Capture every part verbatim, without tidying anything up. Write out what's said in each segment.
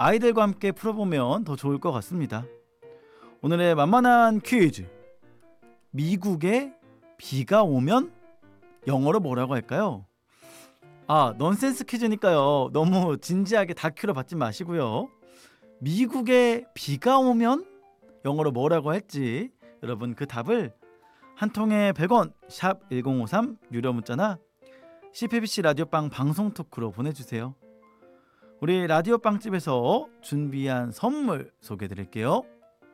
아이들과 함께 풀어보면 더 좋을 것 같습니다. 오늘의 만만한 퀴즈. 미국에 비가 오면 영어로 뭐라고 할까요? 아, 넌센스 퀴즈니까요. 너무 진지하게 다큐로 받지 마시고요. 미국에 비가 오면 영어로 뭐라고 할지 여러분 그 답을 한 통에 백 원 샵 일공오삼 유료 문자나 씨피비씨 라디오빵 방송 토크로 보내주세요. 우리 라디오 빵집에서 준비한 선물 소개해드릴게요.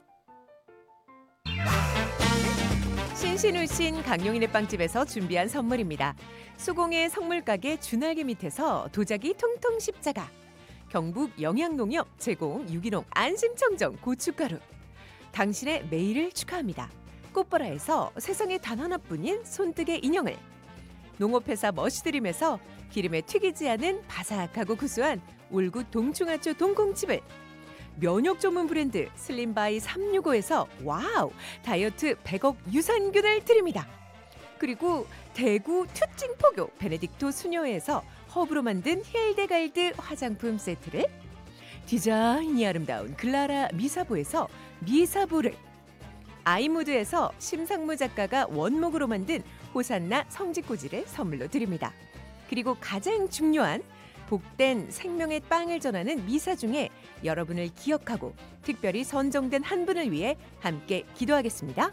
신신우신 강용인의 빵집에서 준비한 선물입니다. 수공의 성물가게 준알개 밑에서 도자기 통통 십자가, 경북 영양농협 제공 유기농 안심청정 고춧가루, 당신의 매일을 축하합니다. 꽃보라에서 세상에 단 하나뿐인 손뜨개 인형을, 농업회사 머시드림에서 기름에 튀기지 않은 바삭하고 구수한 울구 동충하초 동콩칩을, 면역 전문 브랜드 슬림바이 삼육오에서 와우 다이어트 백억 유산균을 드립니다. 그리고 대구 특징포교 베네딕토 수녀회에서 허브로 만든 힐데갈드 화장품 세트를, 디자인이 아름다운 글라라 미사보에서 미사보를, 아이무드에서 심상무 작가가 원목으로 만든 호산나 성지꼬지를 선물로 드립니다. 그리고 가장 중요한 복된 생명의 빵을 전하는 미사중에 여러분을 기억하고 특별히 선정된 한 분을 위해 함께 기도하겠습니다.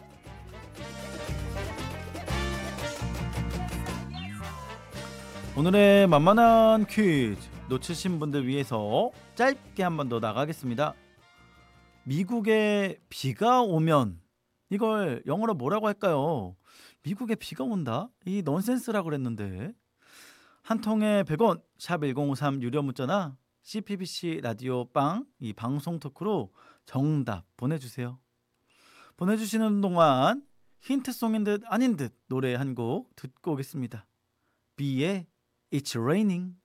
오늘의 만만한 퀴즈 놓치신 분들 위해서 짧게 한 번 더 나가겠습니다. 미국에 비가 오면 이걸 영어로 뭐라고 할까요? 미국에 비가 온다? 이 넌센스라고 그랬는데. 한 통에 백 원 샵 일공오삼 유료 문자나 씨피비씨 라디오 빵 이 방송 토크로 정답 보내주세요. 보내주시는 동안 힌트송인 듯 아닌 듯 노래 한 곡 듣고 오겠습니다. 비의 It's Raining.